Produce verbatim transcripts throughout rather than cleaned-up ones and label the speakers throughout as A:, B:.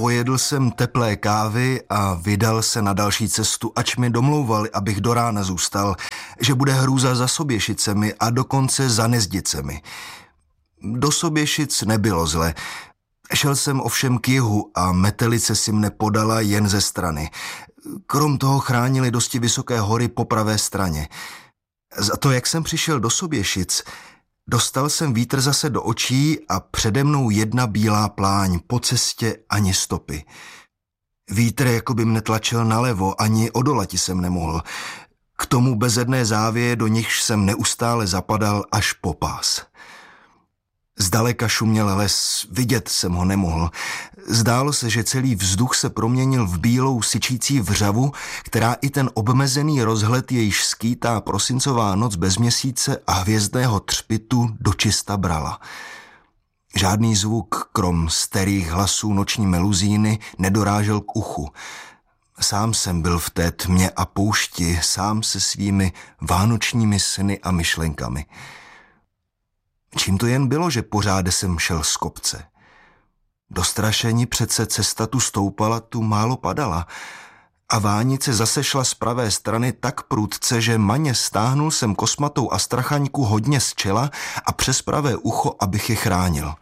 A: Pojedl jsem teplé kávy a vydal se na další cestu, ač mi domlouvali, abych do rána zůstal, že bude hrůza za Soběšicemi a dokonce za Nezdicemi. Do Soběšic nebylo zle. Šel jsem ovšem k jihu a metelice si mne podala jen ze strany. Krom toho chránili dosti vysoké hory po pravé straně. Za to, jak jsem přišel do Soběšic, dostal jsem vítr zase do očí a přede mnou jedna bílá pláň, po cestě ani stopy. Vítr jakoby mne tlačil nalevo, ani odolati jsem nemohl. K tomu bezedné závěje, do nichž jsem neustále zapadal až po pás. Zdaleka šuměl les, vidět jsem ho nemohl. Zdálo se, že celý vzduch se proměnil v bílou syčící vřavu, která i ten obmezený rozhled, jejíž skýtá prosincová noc bez měsíce a hvězdného třpitu dočista brala. Žádný zvuk, krom starých hlasů noční meluzíny, nedorážel k uchu. Sám jsem byl v té tmě a poušti, sám se svými vánočními sny a myšlenkami. Čím to jen bylo, že pořád jsem šel z kopce? Dostrašení přece cesta tu stoupala, tu málo padala a vánice zase šla z pravé strany tak prudce, že maně stáhnul jsem kosmatou astrachaňku hodně z čela a přes pravé ucho, abych je chránil.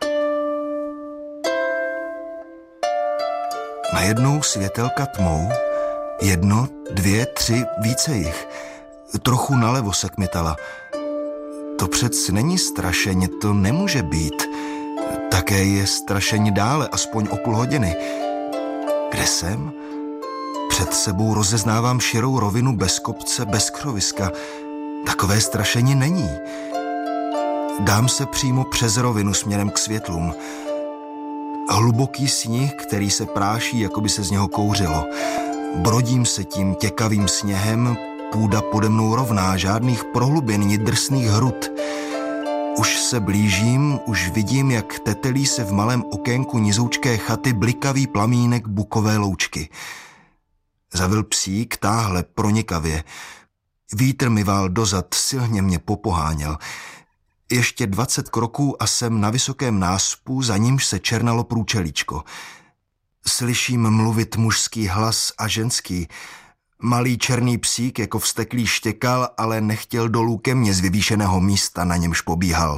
A: Najednou světelka tmou, jedno, dvě, tři, více jich, trochu nalevo se kmitala. To přec není strašeně, to nemůže být. Také je strašení dále, aspoň o půl hodiny. Kde jsem? Před sebou rozeznávám širou rovinu bez kopce, bez kroviska. Takové strašení není. Dám se přímo přes rovinu směrem k světlům. Hluboký sníh, který se práší, jako by se z něho kouřilo. Brodím se tím těkavým sněhem, půda pode mnou rovná, žádných prohlubin, ni drsných hrud. Už se blížím, už vidím, jak tetelí se v malém okénku nizoučké chaty blikavý plamínek bukové loučky. Zavil psík, táhle pronikavě. Vítr mi vál dozad, silně mě popoháněl. Ještě dvacet kroků a jsem na vysokém náspu, za nímž se černalo průčelíčko. Slyším mluvit mužský hlas a ženský. Malý černý psík jako vzteklý štěkal, ale nechtěl dolů ke mně z vyvýšeného místa, na němž pobíhal.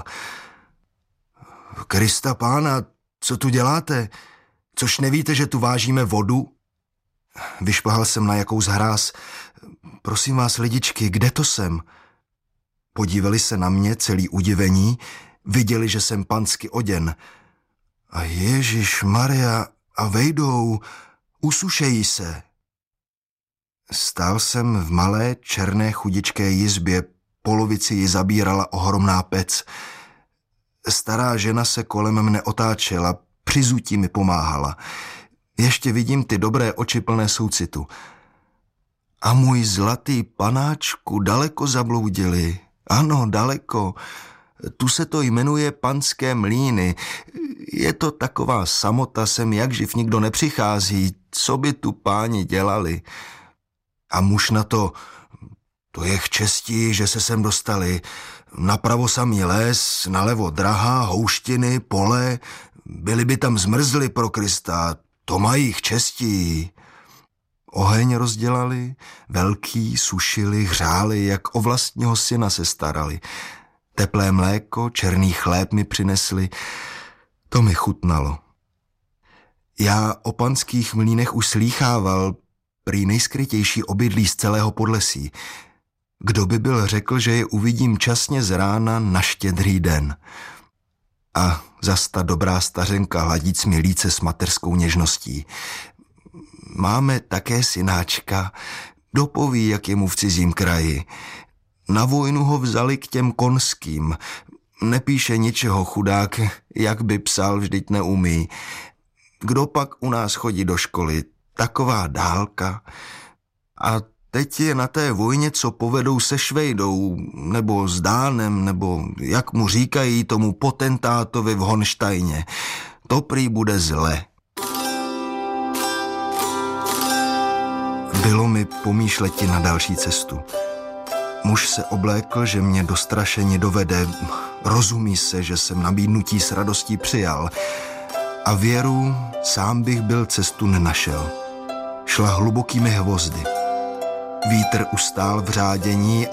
A: Krista pána, co tu děláte? Což nevíte, že tu vážíme vodu? Vyšplhal jsem na jakous hráz. Prosím vás, lidičky, kde to jsem? Podívali se na mě, celý udivení, viděli, že jsem pansky oděn. A Ježíš Maria, a vejdou, usušejí se. Stál jsem v malé, černé, chudičké jizbě, polovici ji zabírala ohromná pec. Stará žena se kolem mne otáčela, při zutí mi pomáhala. Ještě vidím ty dobré oči plné soucitu. A můj zlatý panáčku daleko zabloudili. Ano, daleko. Tu se to jmenuje Panské mlýny. Je to taková samota, sem jakživ nikdo nepřichází. Co by tu páni dělali? A muž na to, to je k česti, že se sem dostali. Napravo samý les, nalevo drahá, houštiny, pole. Byli by tam zmrzli pro Krista, to mají k česti. Oheň rozdělali, velký, sušili, hřáli, jak o vlastního syna se starali. Teplé mléko, černý chléb mi přinesli, to mi chutnalo. Já o panských mlýnech už slýchával, prý nejskrytější obydlí z celého Podlesí. Kdo by byl řekl, že je uvidím časně z rána na Štědrý den. A zas ta dobrá stařenka hladíc mi líce s materskou něžností. Máme také synáčka, dopoví, jak je mu v cizím kraji. Na vojnu ho vzali k těm konským. Nepíše ničeho chudák, jak by psal, vždyť neumí. Kdo pak u nás chodí do školy? Taková dálka. A teď je na té vojně, co povedou se Švejdou, nebo s Dánem, nebo jak mu říkají tomu potentátovi v Honštajně. To prý bude zle. Bylo mi pomýšleti na další cestu. Muž se oblékl, že mě dostrašeně dovede. Rozumí se, že jsem nabídnutí s radostí přijal. A věru Sám bych byl cestu nenašel. Šla hlubokými hvozdy. Vítr ustál v řádění